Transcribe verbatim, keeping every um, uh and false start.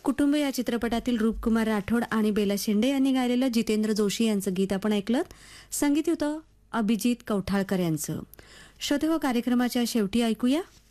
कुटुंब या चित्रपटातील रूपकुमार राठोड आणि बेला शेंडे यांनी गायलेलं जितेंद्र जोशी यांचं गीत आपण ऐकलं. संगीत होतं अभिजित कवठाळकर यांचं. श्रोते हो, कार्यक्रमाच्या शेवटी ऐकूया